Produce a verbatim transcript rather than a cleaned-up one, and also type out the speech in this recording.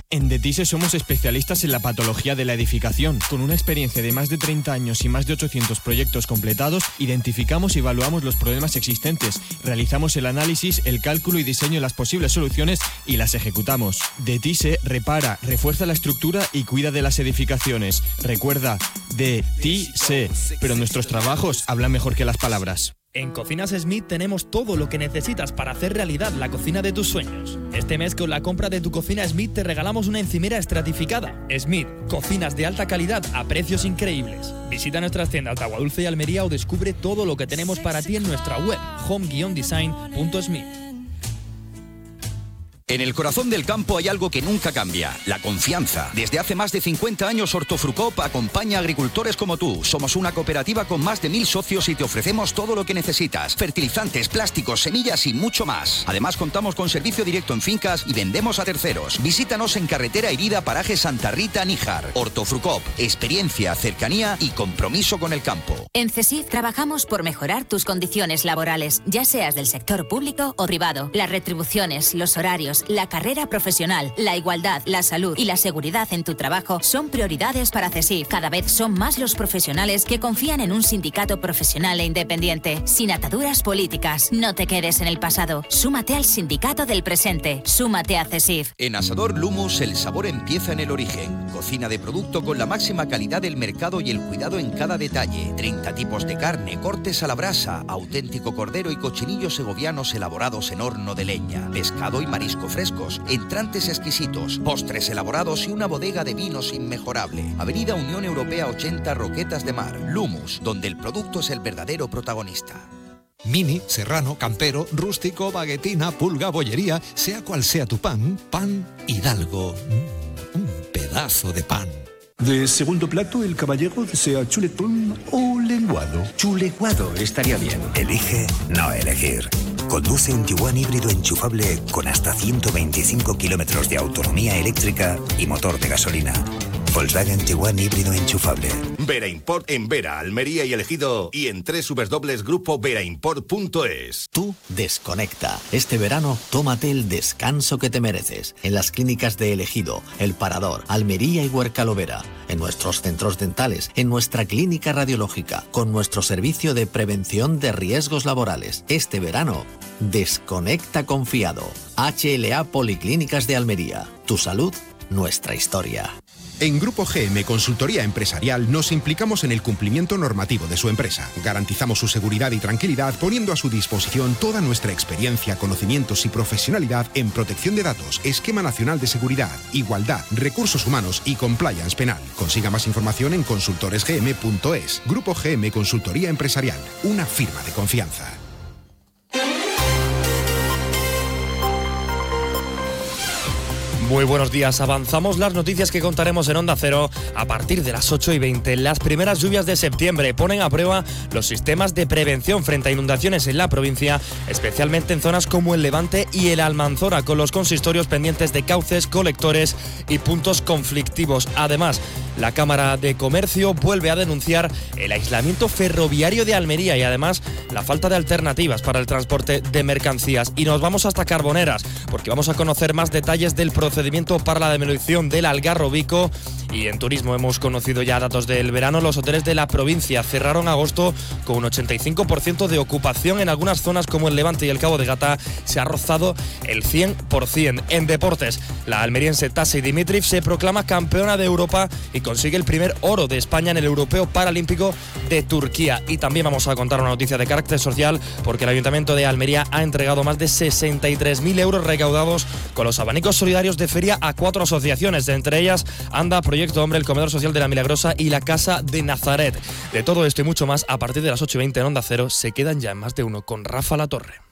En DETISE somos especialistas en la patología de la edificación. Con una experiencia de más de treinta años y más de ochocientos proyectos completados, identificamos y evaluamos los problemas existentes, realizamos el análisis, el cálculo y diseño de las posibles soluciones y las ejecutamos. DETISE repara, refuerza la estructura y cuida de las edificaciones. Recuerda, DETISE, pero nuestros trabajos hablan mejor que las palabras. En Cocinas Smith tenemos todo lo que necesitas para hacer realidad la cocina de tus sueños. Este mes con la compra de tu cocina Smith te regalamos una encimera estratificada. Smith, cocinas de alta calidad a precios increíbles. Visita nuestras tiendas de Aguadulce y Almería o descubre todo lo que tenemos para ti en nuestra web home guion design punto smith. En el corazón del campo hay algo que nunca cambia, la confianza. Desde hace más de cincuenta años Hortofrucop acompaña a agricultores como tú. Somos una cooperativa con más de mil socios y te ofrecemos todo lo que necesitas. Fertilizantes, plásticos, semillas y mucho más. Además contamos con servicio directo en fincas y vendemos a terceros. Visítanos en Carretera Herida, Paraje Santa Rita, Níjar. Hortofrucop, experiencia, cercanía y compromiso con el campo. En CESIF trabajamos por mejorar tus condiciones laborales, ya seas del sector público o privado. Las retribuciones, los horarios, la carrera profesional, la igualdad, la salud y la seguridad en tu trabajo son prioridades para CESIF. Cada vez son más los profesionales que confían en un sindicato profesional e independiente, sin ataduras políticas. No te quedes en el pasado. Súmate al sindicato del presente. Súmate a CESIF. En Asador Lumus el sabor empieza en el origen. Cocina de producto con la máxima calidad del mercado y el cuidado en cada detalle. treinta tipos de carne, cortes a la brasa, auténtico cordero y cochinillos segovianos elaborados en horno de leña, pescado y marisco frescos, entrantes exquisitos, postres elaborados y una bodega de vinos inmejorable. Avenida Unión Europea ochenta, Roquetas de Mar. Lumus, donde el producto es el verdadero protagonista. Mini, serrano, campero, rústico, baguetina, pulga, bollería, sea cual sea tu pan, Pan Hidalgo. Mm, un pedazo de pan. De segundo plato, el caballero desea chuletón o lenguado. Chuleguado estaría bien. Elige no elegir. Conduce un Tiguan híbrido enchufable con hasta ciento veinticinco kilómetros de autonomía eléctrica y motor de gasolina. Volkswagen Tiguan híbrido enchufable. Vera Import en Vera, Almería y El Ejido y en doble u doble u doble u punto grupo vera import punto es. Tú desconecta. Este verano tómate el descanso que te mereces. En las clínicas de El Ejido, El Parador, Almería y Huercalovera. En nuestros centros dentales, en nuestra clínica radiológica, con nuestro servicio de prevención de riesgos laborales. Este verano, desconecta confiado. H L A Policlínicas de Almería. Tu salud, nuestra historia. En Grupo G M Consultoría Empresarial nos implicamos en el cumplimiento normativo de su empresa. Garantizamos su seguridad y tranquilidad poniendo a su disposición toda nuestra experiencia, conocimientos y profesionalidad en protección de datos, esquema nacional de seguridad, igualdad, recursos humanos y compliance penal. Consiga más información en consultores g m punto es. Grupo G M Consultoría Empresarial, una firma de confianza. Muy buenos días, avanzamos las noticias que contaremos en Onda Cero a partir de las ocho y veinte. Las primeras lluvias de septiembre ponen a prueba los sistemas de prevención frente a inundaciones en la provincia, especialmente en zonas como el Levante y el Almanzora, con los consistorios pendientes de cauces, colectores y puntos conflictivos. Además, la Cámara de Comercio vuelve a denunciar el aislamiento ferroviario de Almería y además la falta de alternativas para el transporte de mercancías. Y nos vamos hasta Carboneras, porque vamos a conocer más detalles del procedimiento para la demolición del Algarrobico. Y en turismo hemos conocido ya datos del verano. Los hoteles de la provincia cerraron agosto con un ochenta y cinco por ciento de ocupación. En algunas zonas como el Levante y el Cabo de Gata se ha rozado el cien por ciento. En deportes, la almeriense Tasi Dimitriv se proclama campeona de Europa y consigue el primer oro de España en el Europeo Paralímpico de Turquía. Y también vamos a contar una noticia de carácter social, porque el Ayuntamiento de Almería ha entregado más de sesenta y tres mil euros recaudados con los abanicos solidarios de feria a cuatro asociaciones, entre ellas Anda, Proyecto Hombre, el Comedor Social de la Milagrosa y la Casa de Nazaret. De todo esto y mucho más, a partir de las ocho y veinte en Onda Cero, se quedan ya en Más de Uno con Rafa Latorre.